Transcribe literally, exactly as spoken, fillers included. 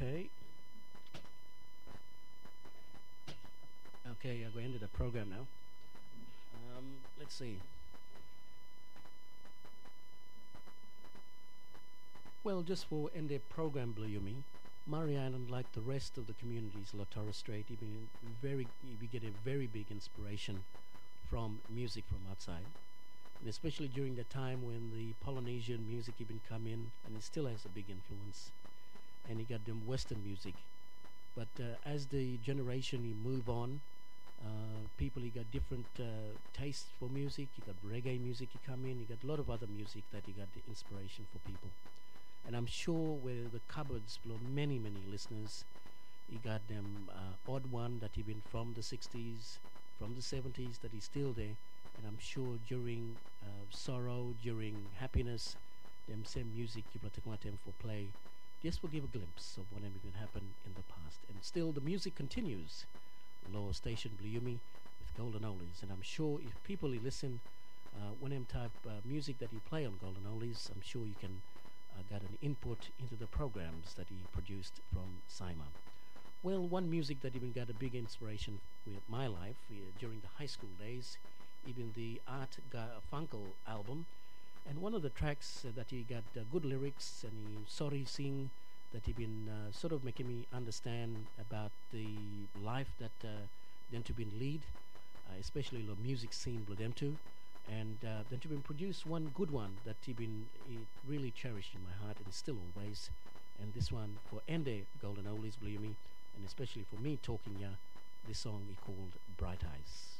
Okay. Okay, I'm going to end the program now. Um, let's see. Well, just for end the program, Bluyumi, Murray Island, like the rest of the communities, La Torres Strait, even very, we get a very big inspiration from music from outside, and especially during the time when the Polynesian music even come in, and it still has a big influence. And you got them Western music, but uh, as the generation you move on, uh, people you got different uh, tastes for music. You got reggae music you come in. You got a lot of other music that you got the inspiration for people. And I'm sure where the cupboards below many many listeners, you got them uh, odd one that even from the sixties, from the seventies that is still there. And I'm sure during uh, sorrow, during happiness, them same music you take them for play. Just will give a glimpse of what even happened in the past. And still the music continues. Lower station Bluyumi with Golden Oldies. And I'm sure if people listen, uh, when them type uh, music that you play on Golden Oldies, I'm sure you can uh, get an input into the programs that he produced from Saima. Well, one music that even got a big inspiration with my life uh, during the high school days, even the Art Garfunkel album, and one of the tracks uh, that he got uh, good lyrics and he sorry sing that he been uh, sort of making me understand about the life that uh, them to been lead, uh, especially the music scene with them too, and uh, then to been produce one good one that he been he really cherished in my heart and still always, and this one for Ende Golden Oldies, believe me, and especially for me talking ya, this song he called Bright Eyes.